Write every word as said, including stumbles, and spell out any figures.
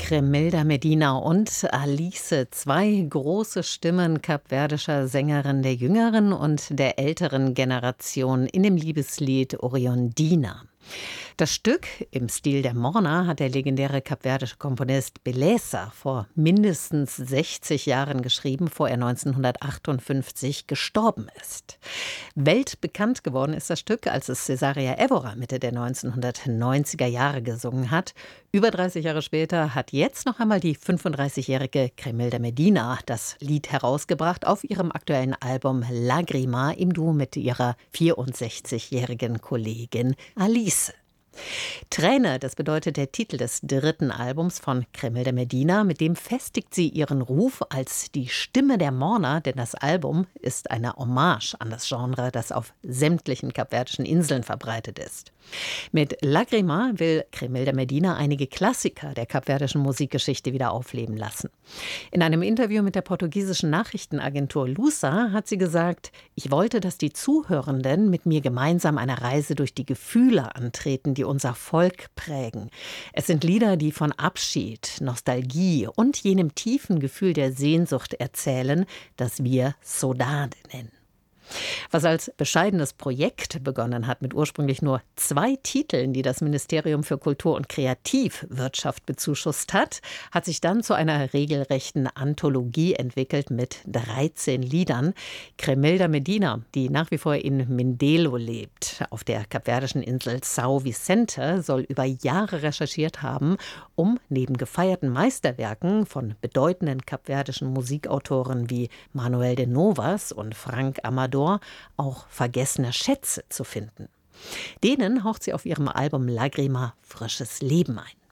Cremilda Medina und Alice, zwei große Stimmen kapverdischer Sängerinnen der jüngeren und der älteren Generation in dem Liebeslied Oriondina. Das Stück im Stil der Morna hat der legendäre kapverdische Komponist Beleza vor mindestens sechzig Jahren geschrieben, bevor er neunzehnhundertachtundfünfzig gestorben ist. Weltbekannt geworden ist das Stück, als es Cesaria Évora Mitte der neunzehnhundertneunziger Jahre gesungen hat. Über dreißig Jahre später hat jetzt noch einmal die fünfunddreißigjährige Cremilda Medina das Lied herausgebracht auf ihrem aktuellen Album Lagrima im Duo mit ihrer vierundsechzigjährigen Kollegin Alice. Träne, das bedeutet der Titel des dritten Albums von Cremilda Medina. Mit dem festigt sie ihren Ruf als die Stimme der Morna, denn das Album ist eine Hommage an das Genre, das auf sämtlichen kapverdischen Inseln verbreitet ist. Mit Lagrima will Cremilda Medina einige Klassiker der kapverdischen Musikgeschichte wieder aufleben lassen. In einem Interview mit der portugiesischen Nachrichtenagentur Lusa hat sie gesagt, ich wollte, dass die Zuhörenden mit mir gemeinsam eine Reise durch die Gefühle antreten, die unser Volk prägen. Es sind Lieder, die von Abschied, Nostalgie und jenem tiefen Gefühl der Sehnsucht erzählen, das wir Saudade nennen. Was als bescheidenes Projekt begonnen hat mit ursprünglich nur zwei Titeln, die das Ministerium für Kultur und Kreativwirtschaft bezuschusst hat, hat sich dann zu einer regelrechten Anthologie entwickelt mit dreizehn Liedern. Cremilda Medina, die nach wie vor in Mindelo lebt, auf der kapverdischen Insel São Vicente, soll über Jahre recherchiert haben, um neben gefeierten Meisterwerken von bedeutenden kapverdischen Musikautoren wie Manuel de Novas und Frank Amador auch vergessene Schätze zu finden. Denen haucht sie auf ihrem Album Lagrima frisches Leben ein.